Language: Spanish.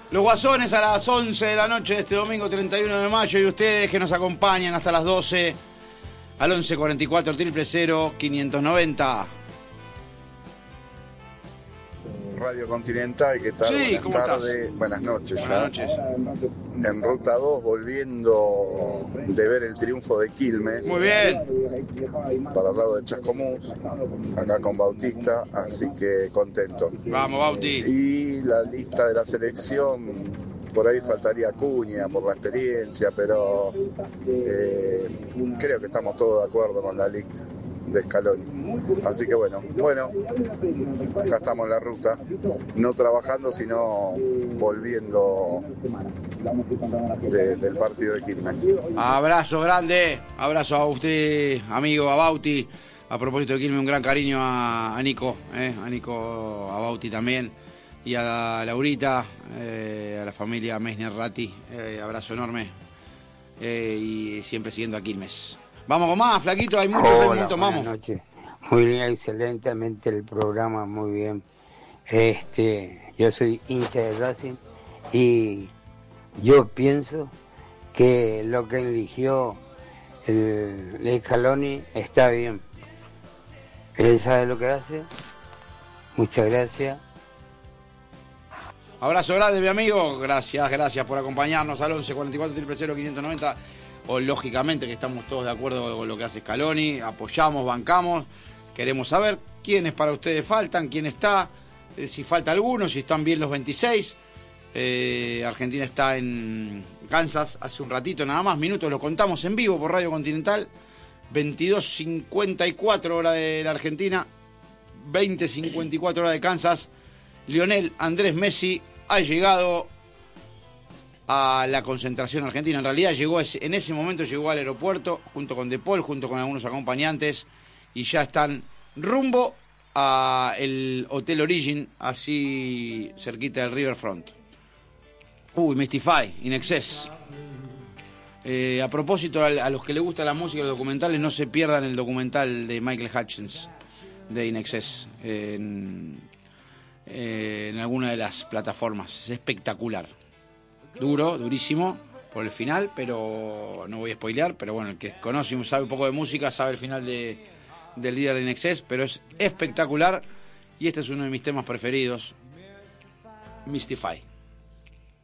Los Guasones a las 11 de la noche de este domingo 31 de mayo y ustedes que nos acompañan hasta las 12 al 1144 000 590. Radio Continental, ¿qué tal? Sí, Buenas ¿cómo tardes, estás? buenas noches. Buenas noches. En Ruta 2, volviendo de ver el triunfo de Quilmes. Muy bien. Para el lado de Chascomús, acá con Bautista, así que contento. Vamos, Bauti. Y la lista de la selección, por ahí faltaría Acuña por la experiencia, pero creo que estamos todos de acuerdo con la lista de Scaloni. Así que bueno, acá estamos en la ruta, no trabajando, sino volviendo del partido de Quilmes. Abrazo grande, abrazo a usted, amigo, a Bauti. A propósito de Quilmes, un gran cariño a Nico, a Bauti también, y a Laurita, a la familia Meissner Ratti, abrazo enorme, y siempre siguiendo a Quilmes. Vamos con más, flaquito, hay muchos, Hola, vamos. buenas noches. Muy bien, excelentemente el programa, muy bien. Yo soy hincha de Racing y yo pienso que lo que eligió el Scaloni está bien. Él sabe lo que hace. Muchas gracias. Abrazo grande, mi amigo. Gracias por acompañarnos al 1144 000 590. O lógicamente que estamos todos de acuerdo con lo que hace Scaloni. Apoyamos, bancamos. Queremos saber quiénes para ustedes faltan, quién está, si falta alguno, si están bien los 26. Argentina está en Kansas hace un ratito nada más, minutos, lo contamos en vivo por Radio Continental. 22:54 hora de la Argentina, 20:54 hora de Kansas. Lionel Andrés Messi ha llegado a la concentración argentina. En realidad en ese momento llegó al aeropuerto junto con De Paul, junto con algunos acompañantes, y ya están rumbo a el Hotel Origin, así cerquita del Riverfront. Mystify, In Excess. A propósito, a los que les gusta la música y los documentales, no se pierdan el documental de Michael Hutchence de In Excess en alguna de las plataformas. Es espectacular. Durísimo por el final, pero no voy a spoilear. Pero bueno, el que conoce y sabe un poco de música sabe el final del líder de In Excess, pero es espectacular. Y este es uno de mis temas preferidos, Mystify.